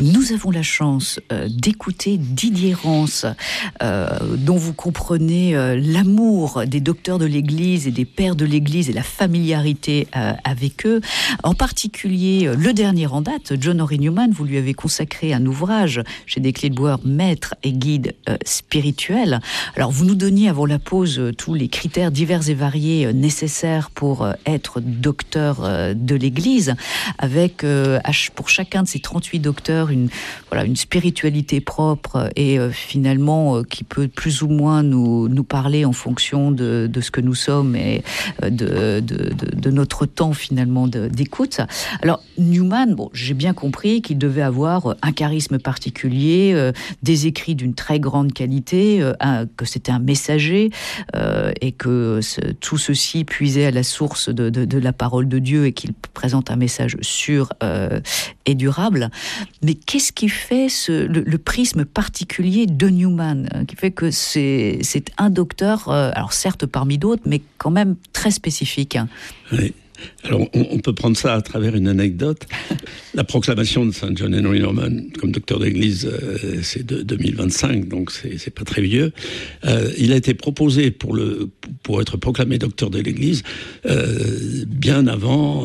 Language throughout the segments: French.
Nous avons la chance d'écouter Didier Rance, dont vous comprenez l'amour des docteurs de l'Église et des pères de l'Église et la familiarité avec eux. En particulier, le dernier en date, John Henry Newman, vous lui avez consacré un ouvrage chez Desclés de Bois, Maître et guide spirituel. Alors, vous nous donniez avant la pause tous les critères divers et variés nécessaires pour être docteur de l'Église, avec pour chacun de ces 38 docteurs une spiritualité propre et finalement qui peut plus ou moins nous parler en fonction de ce que nous sommes et de notre temps finalement d'écoute. Alors Newman, j'ai bien compris qu'il devait avoir un charisme particulier, des écrits d'une très grande qualité, que c'était un messager et que tout ceci puisait à la source de la parole de Dieu et qu'il présente un message sûr et durable. Mais qu'est-ce qui fait le prisme particulier de Newman, qui fait que c'est un docteur, alors certes parmi d'autres, mais quand même très spécifique. Oui. Alors, on peut prendre ça à travers une anecdote. La proclamation de Saint John Henry Newman comme docteur d'église, c'est de 2025, donc c'est pas très vieux. Il a été proposé pour être proclamé docteur de l'église bien avant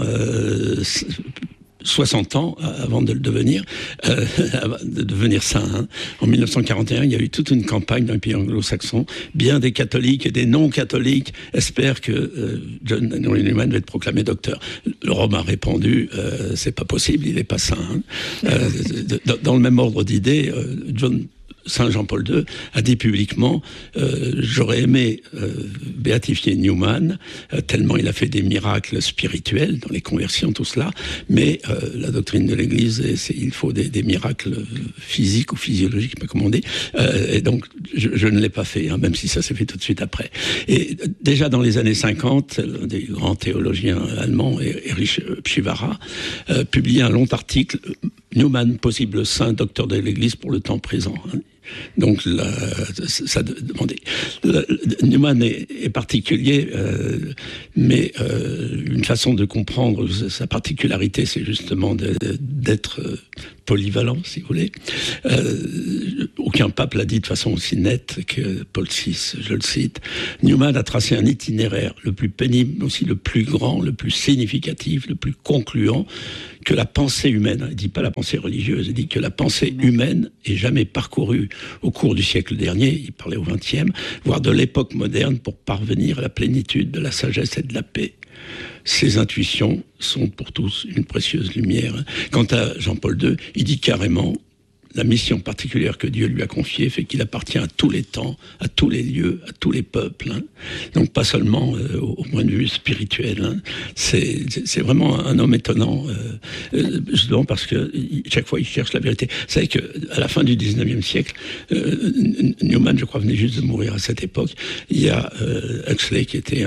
60 ans avant de le devenir, saint. Hein. En 1941, il y a eu toute une campagne dans les pays anglo-saxons. Bien des catholiques et des non-catholiques espèrent que John Henry Newman va être proclamé docteur. Le Rome a répondu, c'est pas possible, il est pas saint. Hein. Dans le même ordre d'idées, Saint Jean-Paul II a dit publiquement j'aurais aimé béatifier Newman tellement il a fait des miracles spirituels dans les conversions, tout cela, mais la doctrine de l'Église, il faut des miracles physiques ou physiologiques, je sais pas comment on dit, et donc je ne l'ai pas fait, hein, même si ça s'est fait tout de suite après. Et déjà dans les années 50, l'un des grands théologiens allemands, Erich Pschivara, publiait un long article, Newman, possible saint, docteur de l'Église pour le temps présent. Hein. Donc, ça demandait. Newman est particulier, mais une façon de comprendre sa particularité, c'est justement d'être polyvalent, si vous voulez. Aucun pape l'a dit de façon aussi nette que Paul VI, je le cite. Newman a tracé un itinéraire le plus pénible, mais aussi le plus grand, le plus significatif, le plus concluant que la pensée humaine. Il ne dit pas la pensée religieuse, il dit que la pensée humaine ait jamais parcouru au cours du siècle dernier, il parlait au XXe, voire de l'époque moderne, pour parvenir à la plénitude de la sagesse et de la paix. Ces intuitions sont pour tous une précieuse lumière. Quant à Jean-Paul II, il dit carrément la mission particulière que Dieu lui a confiée fait qu'il appartient à tous les temps, à tous les lieux, à tous les peuples. Hein. Donc pas seulement au point de vue spirituel. Hein. C'est vraiment un homme étonnant, justement parce que chaque fois il cherche la vérité. Vous savez qu'à la fin du 19e siècle, Newman, je crois, venait juste de mourir à cette époque. Il y a Huxley qui était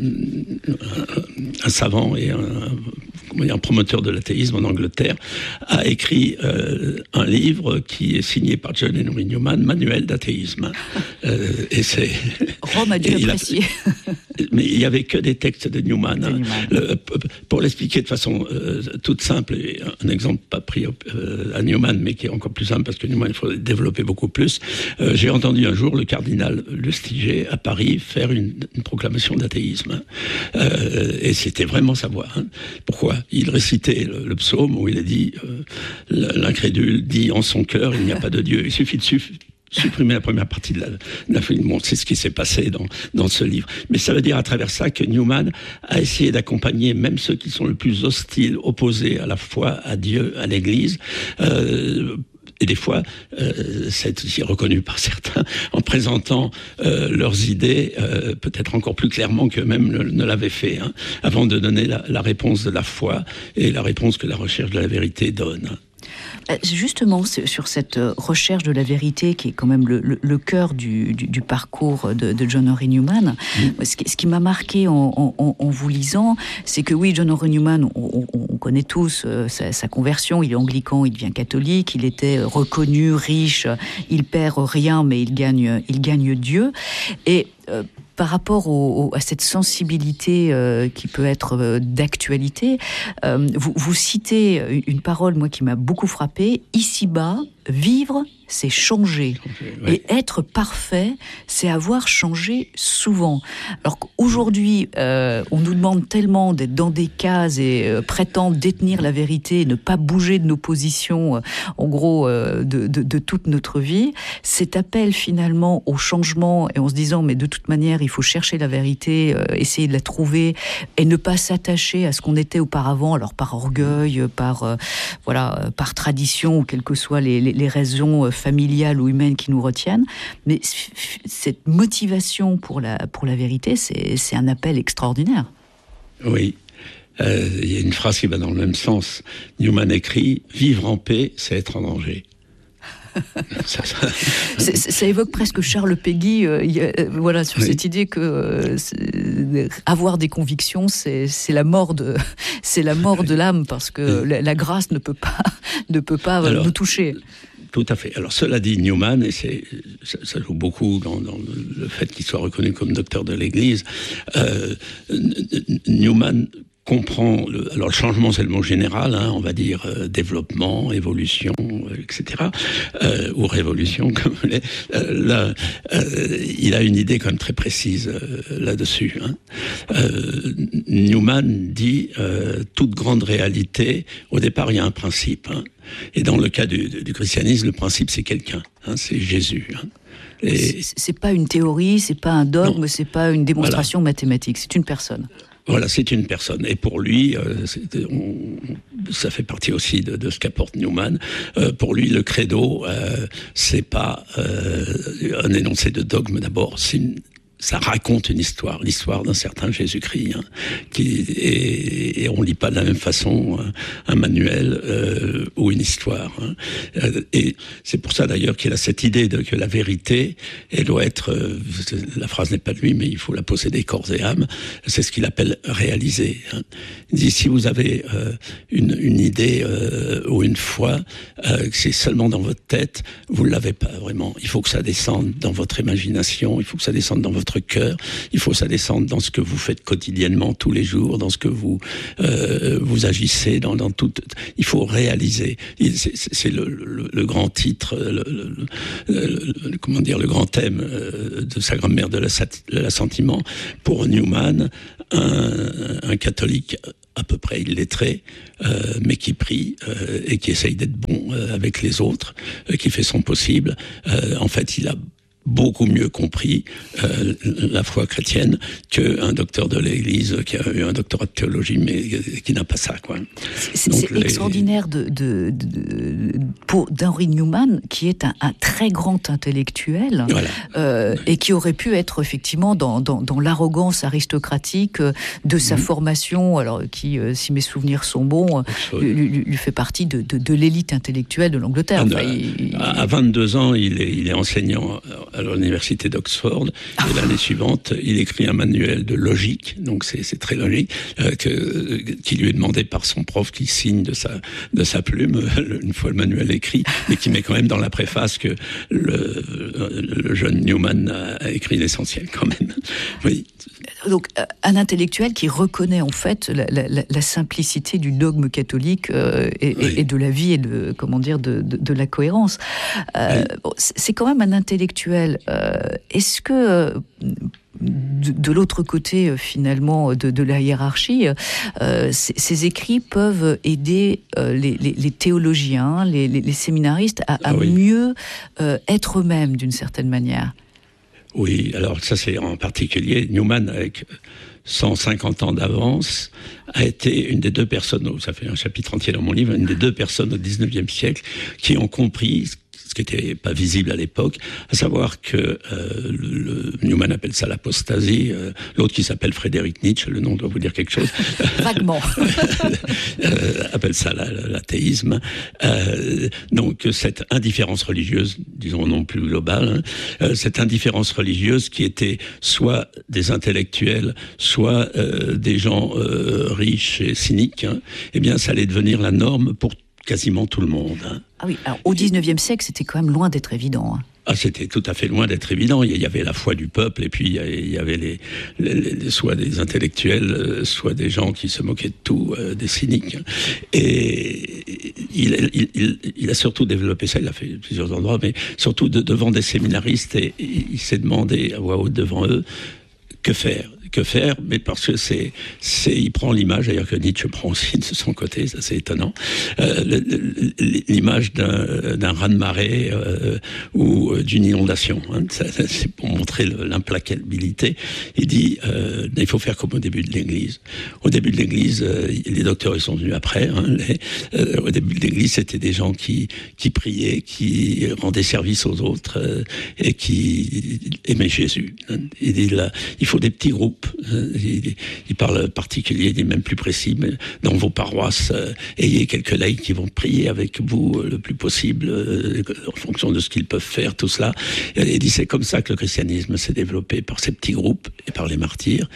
un savant et un promoteur de l'athéisme en Angleterre, a écrit un livre qui est signé par John Henry Newman, Manuel d'athéisme. Et c'est... Rome a dû apprécier. Mais il n'y avait que des textes de Newman. Hein. Pour l'expliquer de façon toute simple, et un exemple pas pris à Newman, mais qui est encore plus simple, parce que Newman, il faut développer beaucoup plus. J'ai entendu un jour le cardinal Lustiger à Paris faire une proclamation d'athéisme. Hein. Et c'était vraiment sa voix. Hein. Pourquoi ? Il récitait le psaume où il a dit l'incrédule dit en son cœur il n'y a pas de Dieu. Il suffit de supprimer la première partie de la film. Bon, c'est ce qui s'est passé dans ce livre. Mais ça veut dire à travers ça que Newman a essayé d'accompagner même ceux qui sont le plus hostiles, opposés à la foi, à Dieu, à l'Église. Et des fois, c'est aussi reconnu par certains, en présentant leurs idées peut-être encore plus clairement qu'eux-mêmes ne l'avaient fait, hein, avant de donner la réponse de la foi et la réponse que la recherche de la vérité donne. Justement, sur cette recherche de la vérité, qui est quand même le cœur du parcours de John Henry Newman, ce qui m'a marqué en vous lisant, c'est que oui, John Henry Newman, on connaît tous sa conversion, il est anglican, il devient catholique, il était reconnu, riche, il perd rien, mais il gagne Dieu. Et par rapport à cette sensibilité qui peut être d'actualité, vous citez une parole, moi, qui m'a beaucoup frappée. Ici-bas, vivre, c'est changer. Oui. Et être parfait, c'est avoir changé souvent. Alors qu'aujourd'hui, on nous demande tellement d'être dans des cases et prétendre détenir la vérité, ne pas bouger de nos positions, en gros, de toute notre vie. Cet appel finalement au changement, et en se disant, mais de toute manière, il faut chercher la vérité, essayer de la trouver, et ne pas s'attacher à ce qu'on était auparavant, alors par orgueil, par tradition, ou quelles que soient les raisons familiales ou humaines qui nous retiennent. Mais cette motivation pour la vérité, c'est un appel extraordinaire. Oui. Il y a une phrase qui va dans le même sens. Newman écrit « Vivre en paix, c'est être en danger ». Ça évoque presque Charles Péguy, sur cette idée que avoir des convictions, c'est la mort de l'âme, parce que la grâce ne peut pas nous toucher. Tout à fait. Alors cela dit, Newman, et ça joue beaucoup dans le fait qu'il soit reconnu comme docteur de l'Église, Newman comprend alors le changement, c'est le mot général, on va dire développement, évolution, etc., ou révolution, comme vous voulez. Là, il a une idée quand même très précise là-dessus. Newman dit toute grande réalité, au départ, il y a un principe. Et dans le cas du christianisme, le principe, c'est quelqu'un, c'est Jésus. Et c'est pas une théorie, c'est pas un dogme, c'est pas une démonstration mathématique, c'est une personne. Voilà, c'est une personne. Et pour lui, ça fait partie aussi de ce qu'apporte Newman. Pour lui, le credo, c'est pas un énoncé de dogme d'abord, ça raconte une histoire, l'histoire d'un certain Jésus-Christ, et on lit pas de la même façon un manuel ou une histoire. Et c'est pour ça d'ailleurs qu'il a cette idée que la vérité, elle doit être, la phrase n'est pas de lui, mais il faut la posséder corps et âme. C'est ce qu'il appelle réaliser. Il dit si vous avez une idée ou une foi, que c'est seulement dans votre tête, vous l'avez pas vraiment. Il faut que ça descende dans votre imagination, il faut que ça descende dans votre cœur, il faut que ça descende dans ce que vous faites quotidiennement, tous les jours, dans ce que vous agissez, dans tout. Il faut réaliser. C'est le grand titre, comment dire, le grand thème de sa grammaire de l'assentiment. Pour Newman, un catholique à peu près illettré, mais qui prie et qui essaye d'être bon avec les autres, qui fait son possible. En fait, il a beaucoup mieux compris la foi chrétienne qu'un docteur de l'Église qui a eu un doctorat de théologie, mais qui n'a pas ça, quoi. C'est extraordinaire d'Henry Newman, qui est un très grand intellectuel, voilà. Et qui aurait pu être effectivement dans l'arrogance aristocratique de sa formation, alors qui, si mes souvenirs sont bons, lui fait partie de l'élite intellectuelle de l'Angleterre. À 22 ans, il est enseignant à l'université d'Oxford, et l'année suivante, il écrit un manuel de logique, donc c'est très logique, qui lui est demandé par son prof, qui signe de sa plume, une fois le manuel écrit, mais qui met quand même dans la préface que le jeune Newman a écrit l'essentiel quand même. Oui. Donc, un intellectuel qui reconnaît en fait la simplicité du dogme catholique et de la vie et de la cohérence. Bon, c'est quand même un intellectuel. Est-ce que de l'autre côté finalement de la hiérarchie, ces écrits peuvent aider les théologiens, les séminaristes à mieux être eux-mêmes d'une certaine manière? Oui, alors ça c'est en particulier Newman, avec 150 ans d'avance, a été une des deux personnes, ça fait un chapitre entier dans mon livre, une des deux personnes au 19e siècle qui ont compris ce qui n'était pas visible à l'époque, à savoir que Newman appelle ça l'apostasie, l'autre qui s'appelle Frédéric Nietzsche, le nom doit vous dire quelque chose. Vaguement. Appelle ça l'athéisme. Donc cette indifférence religieuse, disons non plus globale, cette indifférence religieuse qui était soit des intellectuels, soit des gens riches et cyniques, eh bien ça allait devenir la norme pour quasiment tout le monde. Ah oui, alors au 19e siècle, c'était quand même loin d'être évident. C'était tout à fait loin d'être évident. Il y avait la foi du peuple, et puis il y avait soit des intellectuels, soit des gens qui se moquaient de tout, des cyniques. Et il a surtout développé ça, il l'a fait à plusieurs endroits, mais surtout devant des séminaristes, et il s'est demandé à voix haute devant eux, que faire, mais parce que il prend l'image, d'ailleurs que Nietzsche prend aussi de son côté, ça c'est étonnant, l'image d'un raz-de-marée ou d'une inondation. C'est pour montrer l'implacabilité. Il dit, il faut faire comme au début de l'Église. Au début de l'Église, les docteurs ils sont venus après. Au début de l'Église, c'était des gens qui priaient, qui rendaient service aux autres et qui aimaient Jésus. Il dit là, il faut des petits groupes. Il parle particulier, il est même plus précis, mais dans vos paroisses, ayez quelques laïcs qui vont prier avec vous le plus possible, en fonction de ce qu'ils peuvent faire, tout cela. Et il dit, c'est comme ça que le christianisme s'est développé, par ces petits groupes et par les martyrs,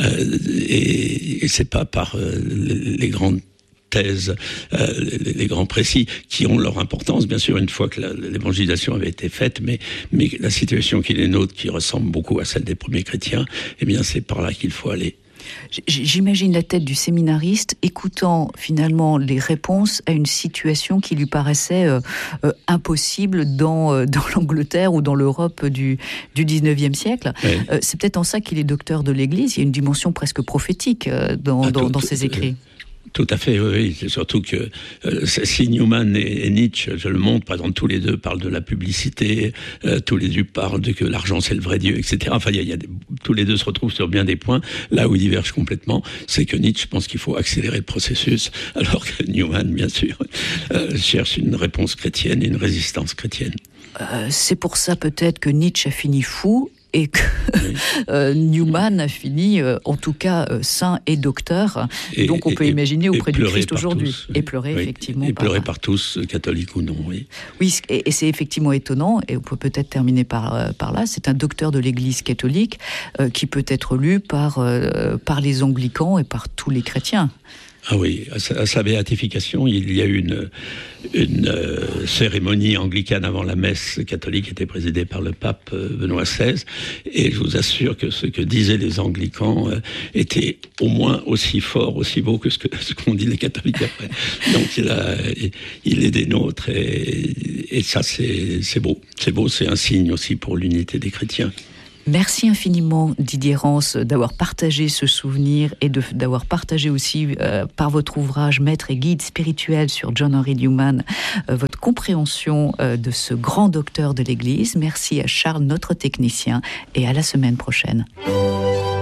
et c'est pas par les grandes thèses, les grands précis, qui ont leur importance, bien sûr, une fois que l'évangélisation avait été faite, mais la situation qui est nôtre, qui ressemble beaucoup à celle des premiers chrétiens, eh bien, c'est par là qu'il faut aller. J'imagine la tête du séminariste écoutant finalement les réponses à une situation qui lui paraissait impossible dans l'Angleterre ou dans l'Europe du 19e siècle. Oui. C'est peut-être en ça qu'il est docteur de l'Église. Il y a une dimension presque prophétique dans ses écrits. Tout à fait, oui. C'est surtout que si Newman et Nietzsche, je le montre, par exemple, tous les deux parlent de la publicité, tous les deux parlent de que l'argent c'est le vrai Dieu, etc. Enfin, tous les deux se retrouvent sur bien des points. Là où ils divergent complètement, c'est que Nietzsche pense qu'il faut accélérer le processus, alors que Newman, bien sûr, cherche une réponse chrétienne et une résistance chrétienne. C'est pour ça peut-être que Nietzsche a fini fou, et que Newman a fini, en tout cas, saint et docteur. Donc on peut imaginer auprès du Christ aujourd'hui. Et pleurer, effectivement. Et pleurer par tous, catholiques ou non, oui. Oui, et c'est effectivement étonnant, et on peut peut-être terminer par là, c'est un docteur de l'Église catholique qui peut être lu par les anglicans et par tous les chrétiens. Ah oui, à sa béatification, il y a eu une cérémonie anglicane avant la messe catholique qui était présidée par le pape Benoît XVI, et je vous assure que ce que disaient les anglicans était au moins aussi fort, aussi beau que ce qu'ont dit les catholiques après. Donc il est des nôtres, et ça c'est beau. C'est beau, c'est un signe aussi pour l'unité des chrétiens. Merci infiniment Didier Rance d'avoir partagé ce souvenir et d'avoir partagé aussi par votre ouvrage Maître et guide spirituel sur John Henry Newman votre compréhension de ce grand docteur de l'Église. Merci à Charles, notre technicien, et à la semaine prochaine.